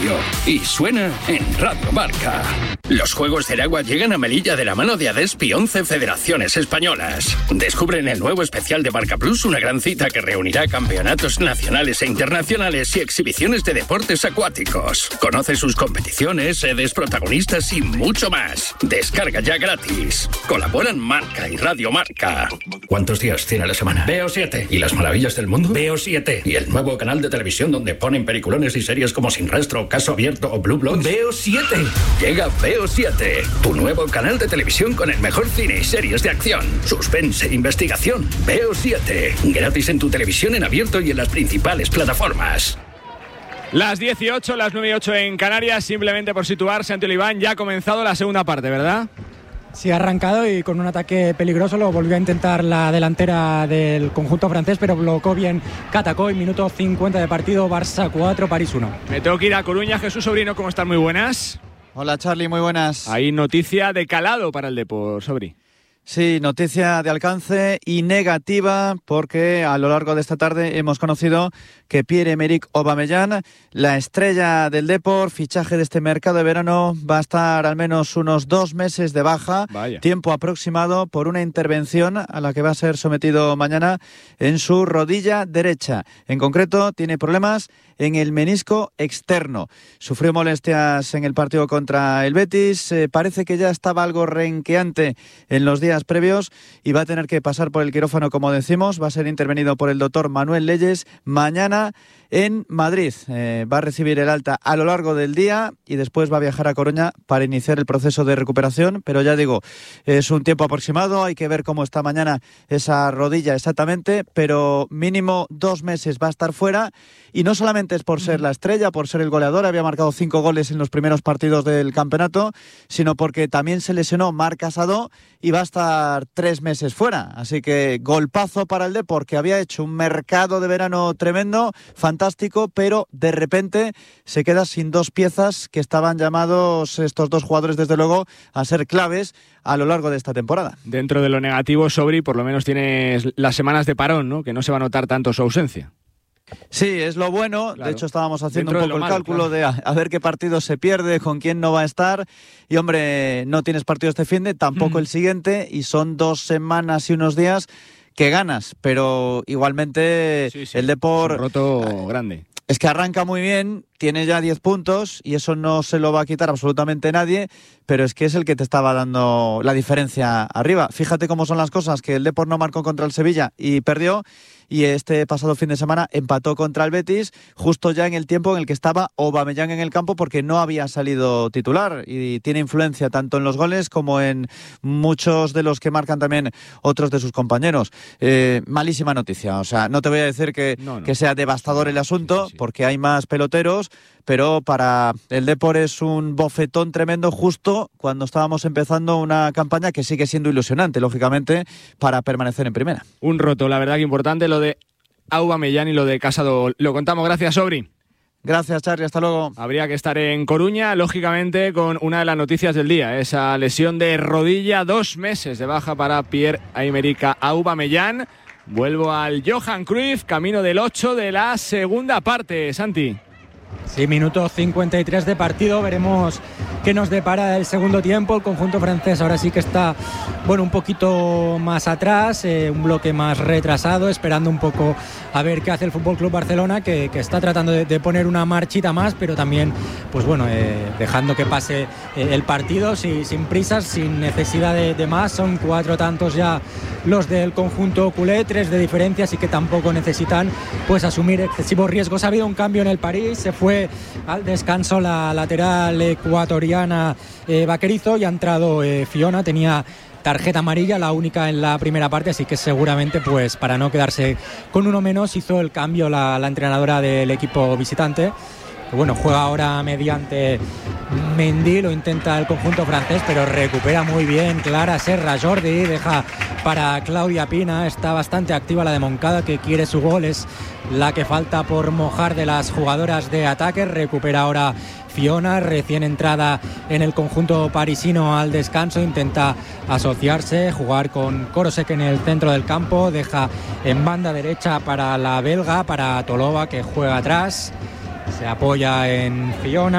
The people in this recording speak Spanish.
Mayo y suena en Radio Marca. Los Juegos del Agua llegan a Melilla de la mano de Adespi 11 Federaciones Españolas. Descubren el nuevo especial de Marca Plus, una gran cita que reunirá campeonatos nacionales e internacionales y exhibiciones de deportes acuáticos. Conoce sus competiciones, sedes, protagonistas y mucho más. Descarga ya gratis. Colaboran Marca y Radio Marca. ¿Cuántos días tiene la semana? Veo 7. ¿Y las maravillas del mundo? Veo 7. ¿Y el nuevo canal de televisión donde ponen peliculones y series como Sin Rastro, Caso Abierto o Blue Bloods? Veo 7. Llega Veo 7, tu nuevo canal de televisión con el mejor cine y series de acción, suspense e investigación. Veo 7, gratis en tu televisión en abierto y en las principales plataformas. Las 18, las 9:08 en Canarias. Simplemente por situarse, ante Oliván, ya ha comenzado la segunda parte, ¿verdad? Sí, ha arrancado y con un ataque peligroso lo volvió a intentar la delantera del conjunto francés, pero bloqueó bien Catacoy. Minuto 50 de partido, Barça 4, París 1. Me tengo que ir a Coruña. Jesús Sobrino, ¿cómo están? Muy buenas. Hola Charlie, muy buenas. Hay noticia de calado para el Depor, Sobri. Sí, noticia de alcance y negativa, porque a lo largo de esta tarde hemos conocido que Pierre-Emerick Aubameyang, la estrella del Depor, fichaje de este mercado de verano, va a estar al menos unos 2 meses de baja. Vaya. Tiempo aproximado por una intervención a la que va a ser sometido mañana en su rodilla derecha. En concreto, tiene problemas en el menisco externo. Sufrió molestias en el partido contra el Betis. Parece que ya estaba algo renqueante en los días previos y va a tener que pasar por el quirófano, como decimos. Va a ser intervenido por el doctor Manuel Leyes mañana en Madrid. Va a recibir el alta a lo largo del día y después va a viajar a Coruña para iniciar el proceso de recuperación. Pero ya digo, es un tiempo aproximado. Hay que ver cómo está mañana esa rodilla exactamente, pero mínimo 2 meses va a estar fuera. Y no solamente es por ser la estrella, por ser el goleador, había marcado 5 goles en los primeros partidos del campeonato, sino porque también se lesionó Marc Casado y va a estar 3 meses fuera. Así que golpazo para el Depor, que había hecho un mercado de verano tremendo, fantástico, pero de repente se queda sin 2 piezas que estaban llamados, estos 2 jugadores desde luego, a ser claves a lo largo de esta temporada. Dentro de lo negativo, Sobri, por lo menos tienes las semanas de parón, ¿no? Que no se va a notar tanto su ausencia. Sí, es lo bueno. Claro. De hecho, estábamos haciendo Dentro un poco el malo, cálculo claro, de a ver qué partido se pierde, con quién no va a estar. Y, hombre, no tienes partido este finde, tampoco el siguiente, y son 2 semanas y unos días que ganas. Pero igualmente sí. el Depor... Es un roto grande. Es que arranca muy bien, tiene ya 10 puntos y eso no se lo va a quitar absolutamente nadie, pero es que es el que te estaba dando la diferencia arriba. Fíjate cómo son las cosas, que el Depor no marcó contra el Sevilla y perdió, y este pasado fin de semana empató contra el Betis, justo ya en el tiempo en el que estaba Aubameyang en el campo, porque no había salido titular, y tiene influencia tanto en los goles como en muchos de los que marcan también otros de sus compañeros. Malísima noticia, o sea, no te voy a decir que sea devastador el asunto, sí. Porque hay más peloteros, pero para el Depor es un bofetón tremendo justo cuando estábamos empezando una campaña que sigue siendo ilusionante, lógicamente, para permanecer en primera. Un roto, la verdad que importante, lo de Aubameyang y lo de Casado. Lo contamos, gracias, Sobri. Gracias, Charly, hasta luego. Habría que estar en Coruña, lógicamente, con una de las noticias del día, esa lesión de rodilla, 2 meses de baja para Pierre-Emerick Aubameyang. Vuelvo al Johan Cruyff, camino del 8 de la segunda parte, Santi. Sí, minuto 53 de partido, veremos qué nos depara el segundo tiempo. El conjunto francés ahora sí que está, bueno, un poquito más atrás, un bloque más retrasado, esperando un poco a ver qué hace el FC Barcelona, que está tratando de poner una marchita más, pero también, pues bueno, dejando que pase el partido, sin prisas, sin necesidad de más. Son 4 tantos ya los del conjunto culé, 3 de diferencia, así que tampoco necesitan pues asumir excesivos riesgos. Ha habido un cambio en el París, se fue al descanso la lateral ecuatoriana Vaquerizo y ha entrado Fiona. Tenía tarjeta amarilla, la única en la primera parte, así que seguramente, pues para no quedarse con uno menos, hizo el cambio la entrenadora del equipo visitante. Bueno, juega ahora mediante Mendy, lo intenta el conjunto francés, pero recupera muy bien Clara Serra Jordi, deja para Claudia Pina. Está bastante activa la de Moncada, que quiere su gol, es la que falta por mojar de las jugadoras de ataque. Recupera ahora Fiona, recién entrada en el conjunto parisino al descanso, intenta asociarse, jugar con Korosek en el centro del campo, deja en banda derecha para la belga, para Tolova, que juega atrás. Se apoya en Fiona.